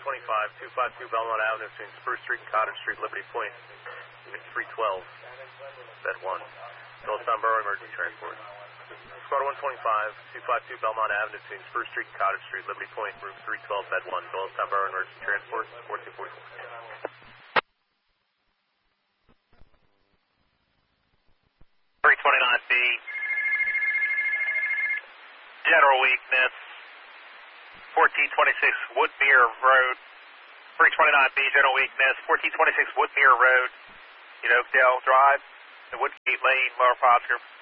252 Belmont Avenue between Spruce Street and Cottage Street, Liberty Point. Unit 312, bed 1. Phillips-Town Borough Emergency Transport. Squad 125, 252 Belmont Avenue between Spruce Street and Cottage Street, Liberty Point, room 312, bed 1. Phillips-Town Borough Emergency Transport, 1444. 329B, general weakness, 1426 Woodmere Road. 329B, general weakness, 1426 Woodmere Road, in Oakdale Drive, the Woodgate Lane, Mother Oscar.